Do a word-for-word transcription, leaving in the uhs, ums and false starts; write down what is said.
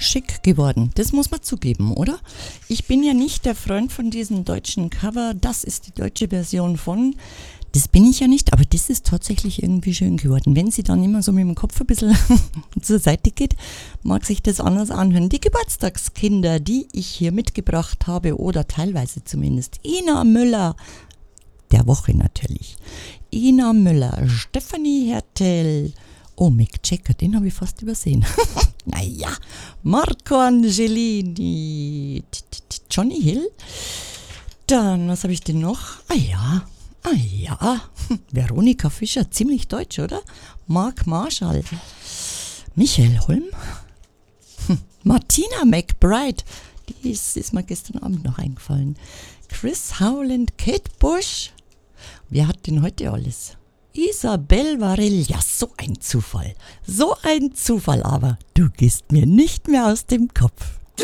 schick geworden. Das muss man zugeben, oder? Ich bin ja nicht der Freund von diesem deutschen Cover. Das ist die deutsche Version von. Das bin ich ja nicht, aber das ist tatsächlich irgendwie schön geworden. Wenn sie dann immer so mit dem Kopf ein bisschen zur Seite geht, mag sich das anders anhören. Die Geburtstagskinder, die ich hier mitgebracht habe, oder teilweise zumindest. Ina Müller, der Woche natürlich. Ina Müller, Stefanie Hertel. Oh, Mick Jagger, den habe ich fast übersehen. Naja, Marco Angelini, Johnny Hill. Dann, was habe ich denn noch? Ah ja, ah ja, Veronika Fischer, ziemlich deutsch, oder? Mark Marshall, Michael Holm, Martina McBride, die ist, ist mir gestern Abend noch eingefallen. Chris Howland, Kate Bush. Wer hat denn heute alles? Isabel Varell, ja, so ein Zufall. So ein Zufall, aber du gehst mir nicht mehr aus dem Kopf.